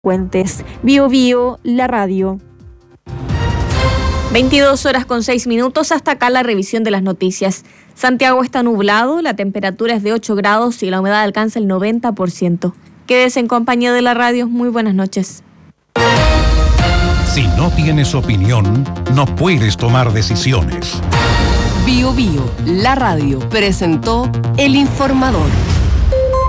Cuentes. Bio Bio, la radio. 22:06. Hasta acá la revisión de las noticias. Santiago está nublado, la temperatura es de 8 grados y la humedad alcanza el 90%. Quédese en compañía de la radio. Muy buenas noches. Si no tienes opinión, no puedes tomar decisiones. Bio Bio, la radio, presentó El Informador.